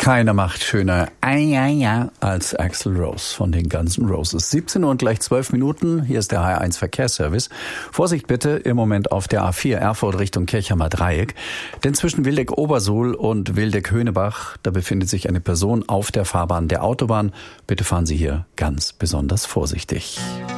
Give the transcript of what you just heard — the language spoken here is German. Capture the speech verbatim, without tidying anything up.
Keiner macht schöner Ai, ai, ai als Axl Rose von den Guns N' Roses. siebzehn Uhr und gleich zwölf Minuten. Hier ist der H R eins Verkehrsservice. Vorsicht bitte im Moment auf der A vier Erfurt Richtung Kirchheimer Dreieck. Denn zwischen Wildeck-Obersuhl und Wildeck-Höhnebach, da befindet sich eine Person auf der Fahrbahn der Autobahn. Bitte fahren Sie hier ganz besonders vorsichtig.